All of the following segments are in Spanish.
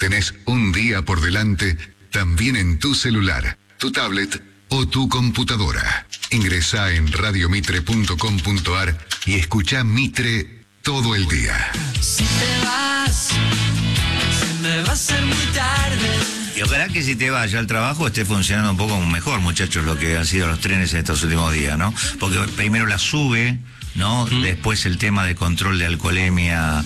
Tenés un día por delante también en tu celular, tu tablet o tu computadora. Ingresá en radiomitre.com.ar y escuchá Mitre todo el día. Si te vas, se me va a hacer muy tarde. Y ojalá que si te vaya al trabajo esté funcionando un poco mejor, muchachos, lo que han sido los trenes en estos últimos días, ¿no? Porque primero la sube, ¿no? Después el tema de control de alcoholemia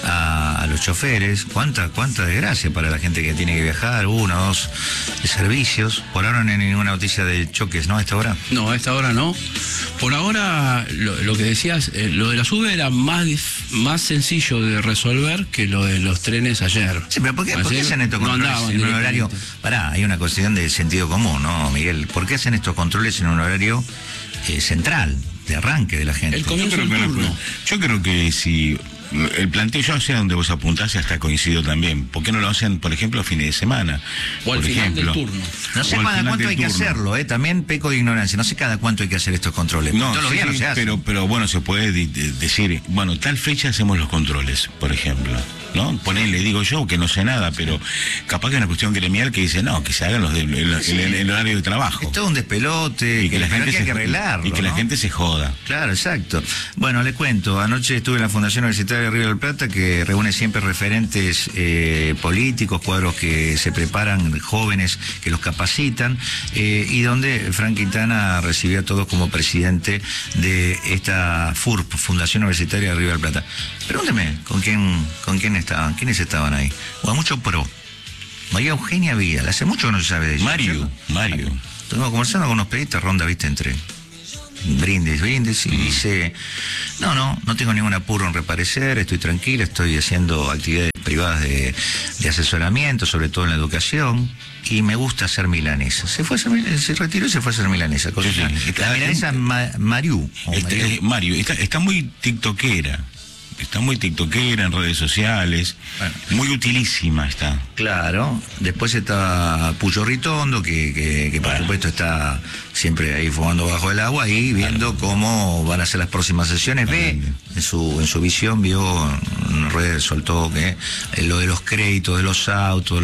a los choferes. ¿Cuánta desgracia para la gente que tiene que viajar? 1, 2 servicios. Por ahora no hay ninguna noticia de choques, ¿no? A esta hora. No, a esta hora no. Por ahora, lo que decías, lo de la SUBE era más sencillo de resolver que lo de los trenes ayer. Sí, pero ¿por qué hacen estos controles en un horario? Pará, hay una cuestión de sentido común, ¿no, Miguel? ¿Por qué hacen estos controles en un horario central, de arranque de la gente? El comienzo del turno. Yo creo que si el planteo, yo sé a donde vos apuntás y hasta coincido también. ¿Por qué no lo hacen, por ejemplo, a fines de semana? O al final del turno. No sé cada cuánto hay que hacerlo, también peco de ignorancia. No sé cada cuánto hay que hacer estos controles. No, todos los días no se hacen. Pero bueno, se puede decir, bueno, tal fecha hacemos los controles, por ejemplo. ¿No? Ponele, digo yo, que no sé nada, pero capaz que es una cuestión gremial que dice, no, que se hagan el horario de trabajo. Es todo un despelote, y que la gente hay que arreglarlo. Y que la gente se joda. Claro, exacto. Bueno, le cuento, anoche estuve en la Fundación Universitaria de Río del Plata, que reúne siempre referentes políticos, cuadros que se preparan, jóvenes que los capacitan, y donde Frank Quintana recibió a todos como presidente de esta FURP, Fundación Universitaria de Río del Plata. Pregúnteme, ¿con quién estaban? ¿Quiénes estaban ahí? O a mucho pro. María Eugenia Vidal, hace mucho que no se sabe de ella. Mario. Estuvimos conversando con unos periodistas, ronda, viste, entre brindis, y dice, no tengo ningún apuro en reaparecer, estoy tranquila, estoy haciendo actividades privadas de asesoramiento, sobre todo en la educación, y me gusta hacer milanesa. Se retiró y se fue a hacer milanesa. Sí. La milanesa Mariu. Mario, está muy tiktokera. Está muy tiktokera en redes sociales, bueno, muy utilísima está. Claro, después está Puyo Ritondo, que por supuesto está siempre ahí fumando bajo el agua y viendo cómo van a ser las próximas sesiones. Ve, en su visión, vio en redes, soltó que lo de los créditos de los autos,